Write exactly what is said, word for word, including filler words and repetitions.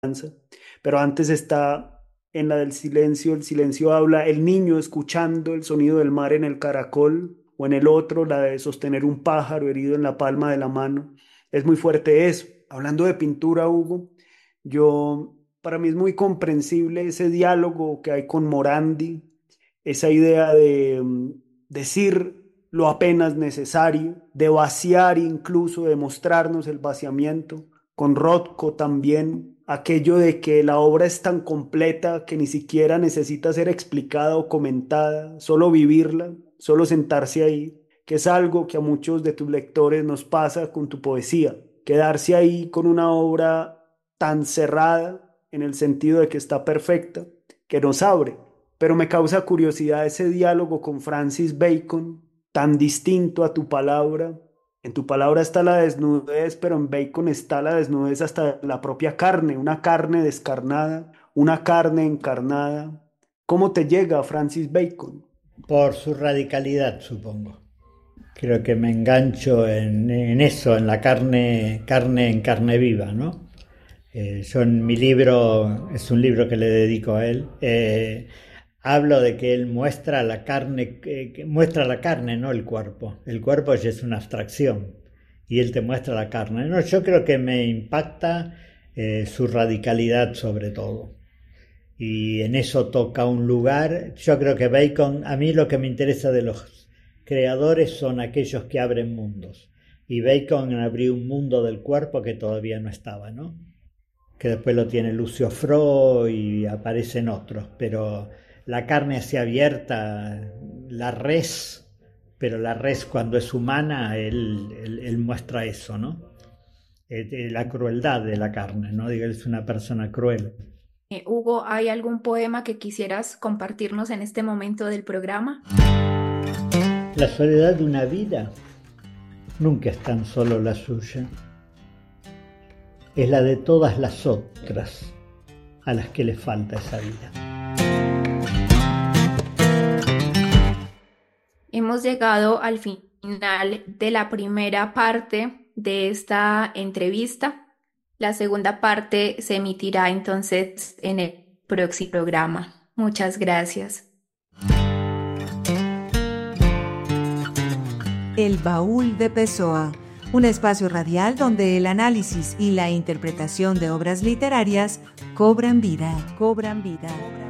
pero antes está en la del silencio, el silencio habla, el niño escuchando el sonido del mar en el caracol, o en el otro, la de sostener un pájaro herido en la palma de la mano. Es muy fuerte eso. Hablando de pintura, Hugo, yo, para mí es muy comprensible ese diálogo que hay con Morandi, esa idea de mm, decir lo apenas necesario, de vaciar incluso, de mostrarnos el vaciamiento. Con Rothko también, aquello de que la obra es tan completa que ni siquiera necesita ser explicada o comentada, solo vivirla, solo sentarse ahí, que es algo que a muchos de tus lectores nos pasa con tu poesía, quedarse ahí con una obra tan cerrada en el sentido de que está perfecta, que nos abre. Pero me causa curiosidad ese diálogo con Francis Bacon, tan distinto a tu palabra. En tu palabra está la desnudez, pero en Bacon está la desnudez hasta la propia carne, una carne descarnada, una carne encarnada. ¿Cómo te llega Francis Bacon? Por su radicalidad, supongo. Creo que me engancho en, en eso, en la carne, carne en carne viva, ¿no? Eh, yo en mi libro, es un libro que le dedico a él, eh, hablo de que él muestra la carne, eh, que muestra la carne, no el cuerpo. El cuerpo ya es una abstracción y él te muestra la carne. No, yo creo que me impacta eh, su radicalidad sobre todo. Y en eso toca un lugar. Yo creo que Bacon, a mí lo que me interesa de los creadores son aquellos que abren mundos. Y Bacon abrió un mundo del cuerpo que todavía no estaba, ¿no? Que después lo tiene Lucio Fro y aparecen otros, pero la carne así abierta, la res, pero la res cuando es humana, él, él, él muestra eso, ¿no? Eh, la crueldad de la carne, ¿no? Digo, él es una persona cruel. Eh, Hugo, ¿hay algún poema que quisieras compartirnos en este momento del programa? La soledad de una vida nunca es tan solo la suya. Es la de todas las otras a las que les falta esa vida. Hemos llegado al final de la primera parte de esta entrevista. La segunda parte se emitirá entonces en el próximo programa. Muchas gracias. El Baúl de Pessoa, un espacio radial donde el análisis y la interpretación de obras literarias cobran vida, cobran vida.